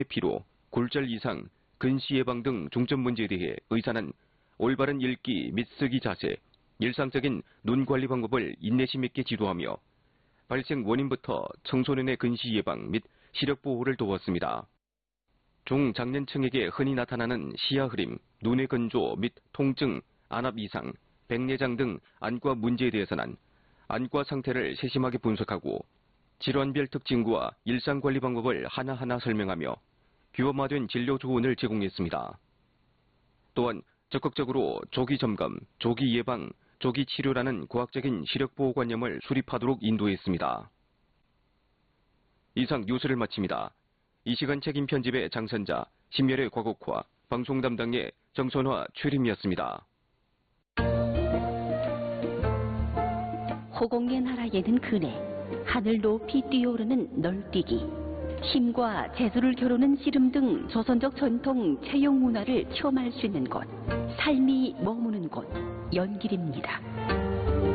피로, 골절 이상, 근시 예방 등 중점 문제에 대해 의사는 올바른 읽기 및 쓰기 자세, 일상적인 눈 관리 방법을 인내심 있게 지도하며 발생 원인부터 청소년의 근시 예방 및 시력 보호를 도왔습니다. 중장년층에게 흔히 나타나는 시야 흐림, 눈의 건조 및 통증, 안압 이상, 백내장 등 안과 문제에 대해서는 안과 상태를 세심하게 분석하고 질환별 특징과 일상관리 방법을 하나하나 설명하며 규범화된 진료 조언을 제공했습니다. 또한 적극적으로 조기 점검, 조기 예방, 조기 치료라는 과학적인 시력보호관념을 수립하도록 인도했습니다. 이상 뉴스를 마칩니다. 이 시간 책임 편집의 장선자, 심열의 과곡화, 방송 담당의 정선화 최림이었습니다. 호공의 나라에는 그네, 하늘 높이 뛰어오르는 널뛰기, 힘과 재주를 겨루는 씨름 등 조선적 전통 체육 문화를 체험할 수 있는 곳, 삶이 머무는 곳, 연길입니다.